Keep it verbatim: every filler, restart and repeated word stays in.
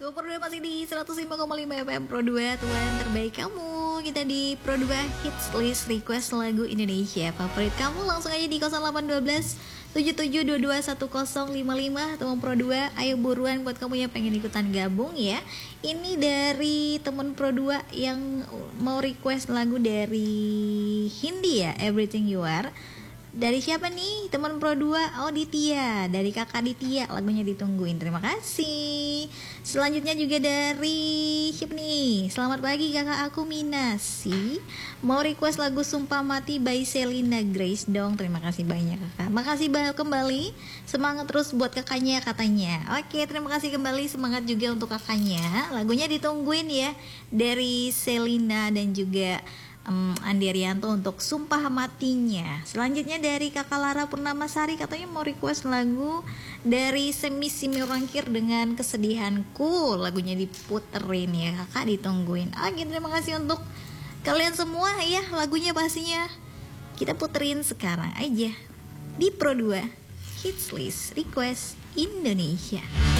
Tuh Pro dua masih di seratus lima koma lima F M Pro dua, Tuan terbaik kamu. Kita di Pro dua Hits List Request lagu Indonesia favorit kamu. Langsung aja di nol delapan satu dua tujuh tujuh dua dua satu nol lima lima. Teman Pro dua, ayo buruan buat kamu yang pengen ikutan gabung ya. Ini dari teman Pro dua yang mau request lagu dari Hindi ya, Everything You Are. Dari siapa nih? Teman Pro dua, oh Ditya, dari kakak Ditya, lagunya ditungguin. Terima kasih. Selanjutnya juga dari siapa nih? Selamat pagi kakak, aku Minasi. Mau request lagu Sumpah Mati by Selina Grace dong. Terima kasih banyak kakak. Makasih banyak kembali. Semangat terus buat kakaknya katanya. Oke, terima kasih kembali. Semangat juga untuk kakaknya. Lagunya ditungguin ya dari Selina dan juga Um, Andi Arianto untuk Sumpah Matinya. Selanjutnya dari kakak Lara Purnamasari, katanya mau request lagu dari Semi Simurangkir dengan Kesedihanku. Lagunya diputerin ya kakak, ditungguin. Oke, terima kasih untuk kalian semua ya. Lagunya pastinya kita puterin sekarang aja di Pro dua Hits List Request Indonesia.